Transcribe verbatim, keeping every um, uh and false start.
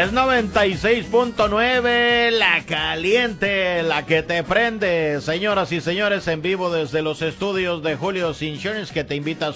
Es noventa y seis punto nueve, la caliente, la que te prende. Señoras y señores, en vivo desde los estudios de Julio's Insurance, que te invita a